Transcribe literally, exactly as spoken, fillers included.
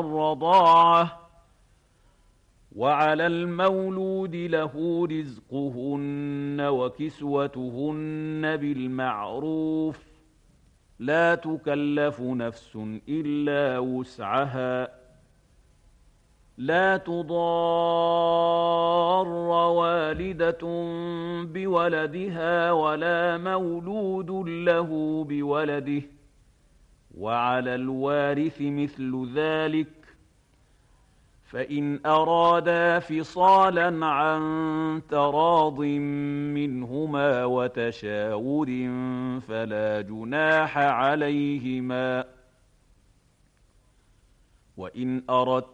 الرضاعة وعلى المولود له رزقهن وكسوتهن بالمعروف لا تكلف نفس إلا وسعها لا تضار والدة بولدها ولا مولود له بولده وعلى الوارث مثل ذلك فإن أرادا فصالا عن تراض منهما وتشاور فلا جناح عليهما وإن أردت